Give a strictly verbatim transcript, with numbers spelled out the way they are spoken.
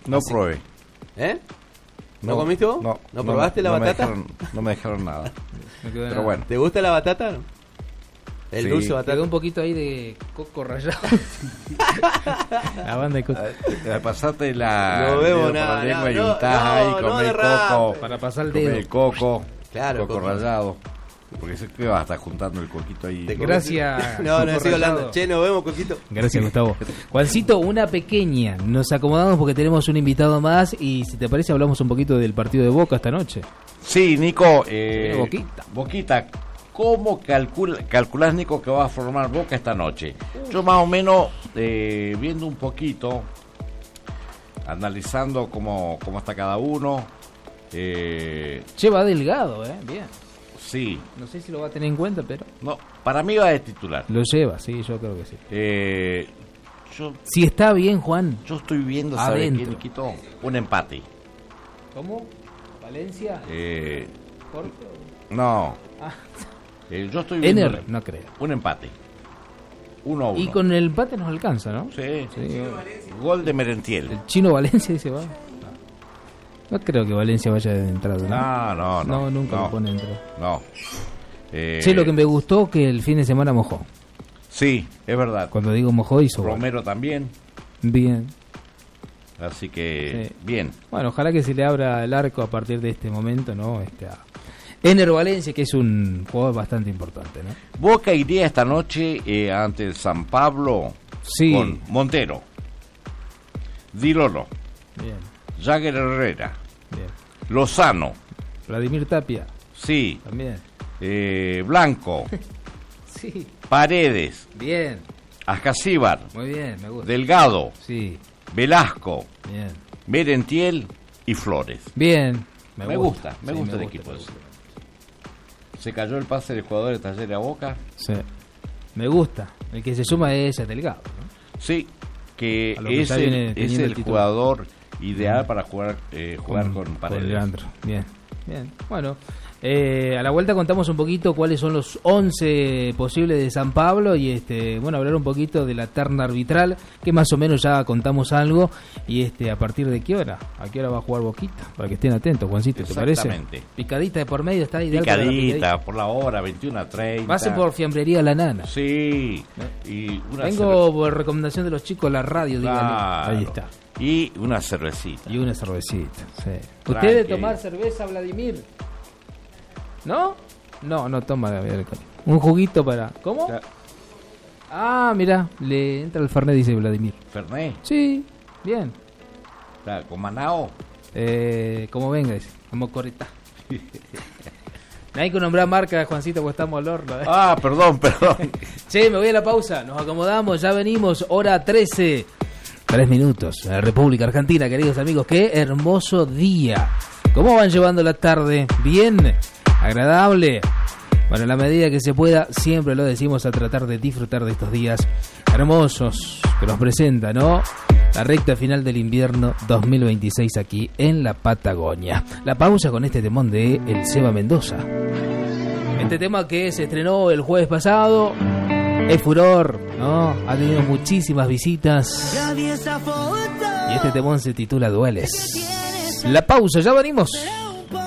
No Así. probé. ¿Eh? ¿No, ¿No comiste vos? No. ¿No probaste no, la no batata? Me dejaron, no me dejaron nada. No Pero nada. bueno. ¿Te gusta la batata? El sí. dulce batata. Quedó un poquito ahí de coco rallado. La banda de coco. Eh, Pasate la. No veo nada. La lengua No, y no, untás no, ahí, no comer derrape. coco. Para pasar el Comer dedo. coco. Claro, Coco coco. rallado. Porque sé que vas a estar juntando el coquito ahí. ¿De qué? Gracias. No, no, Coco sigo rallado. hablando. Che, nos vemos, Coquito. Gracias, Gustavo. Juancito, una pequeña. Nos acomodamos porque tenemos un invitado más y si te parece hablamos un poquito del partido de Boca esta noche. Sí, Nico. Eh, Boquita. Boquita. ¿Cómo calcula, calculás, Nico, que va a formar Boca esta noche? Yo más o menos, eh, viendo un poquito, analizando cómo, cómo está cada uno. Eh, Lleva Delgado, ¿eh? Bien. sí. No sé si lo va a tener en cuenta, pero No, para mí va de titular. lo lleva, sí, yo creo que sí. Eh, yo, Si está bien, Juan. yo estoy viendo, ¿sabes qué, Adentro. Niquito? Un empate. ¿Cómo? ¿Valencia? Eh, ¿Jorge? no. Ah. Eh, yo estoy viendo Ener, no creo. un empate. Uno a uno. Y con el empate nos alcanza, ¿no? Sí. Sí. Gol de Merentiel. El chino Valencia dice, va. No creo que Valencia vaya de entrada, ¿no? No, no, no. No, nunca no, lo pone dentro. No. Eh, Sí, lo que me gustó que el fin de semana mojó. Sí, es verdad. Cuando digo mojó, hizo gol. Romero también. Bien. Así que, Sí. bien. Bueno, ojalá que se le abra el arco a partir de este momento, ¿no? Este, a Ener Valencia, que es un jugador bastante importante, ¿no? Boca iría esta noche eh, ante el San Pablo Sí. con Montero, Di Loro, Bien, Jagger Herrera, bien. Lozano, Vladimir Tapia, sí, también. eh, Blanco, Sí. Paredes, Bien, Ascasíbar, muy bien, me gusta. Delgado, Sí, Velasco, bien. Merentiel y Flores. Bien. Me gusta, me Sí, gusta el me equipo me ese. gusta. Se cayó el pase del jugador de Talleres a Boca. Sí. Me gusta. El que se suma es Delgado, ¿no? Sí, que A lo que es ya el, viene es teniendo el el título. jugador ideal para jugar eh, jugar con, Paredes. Leandro. Bien, bien. Bueno, eh, a la vuelta contamos un poquito cuáles son los once posibles de San Pablo y este, bueno, hablar un poquito de la terna arbitral, que más o menos ya contamos algo y este, a partir de qué hora, a qué hora va a jugar Boquita, para que estén atentos, Juancito, ¿te parece? Exactamente. Picadita de por medio está ideal para la Picadita, picadita. por la hora, veintiuno a treinta. Pase por Fiambrería La Nana. Sí, y una Vengo por recomendación de los chicos la radio, díganle. Claro. Ahí está. Y una cervecita. Y una cervecita, sí. Tranqui. ¿Usted debe tomar cerveza, Vladimir? ¿No? No, no toma alcohol. Un juguito para... ¿Cómo? Ya, Ah, mira, le entra el Fernet, dice Vladimir. Fernet, Sí, bien. está con Manao. Eh, como venga, dice. Como corita. No hay que nombrar marca, Juancito, porque estamos al horno. ¿eh? Ah, perdón, perdón. Che, me voy a la pausa. Nos acomodamos, ya venimos. Hora trece. Tres minutos. La República Argentina, queridos amigos. Qué hermoso día. ¿Cómo van llevando la tarde? ¿Bien? ¿Agradable? Bueno, en la medida que se pueda, siempre lo decimos, a tratar de disfrutar de estos días hermosos que nos presenta, ¿no? La recta final del invierno dos mil veintiséis aquí en la Patagonia. La pausa con este temón de El Seba Mendoza. Este tema que se estrenó el jueves pasado es furor, ¿no? Ha tenido muchísimas visitas. Y este temón se titula Dueles. La pausa, ya venimos.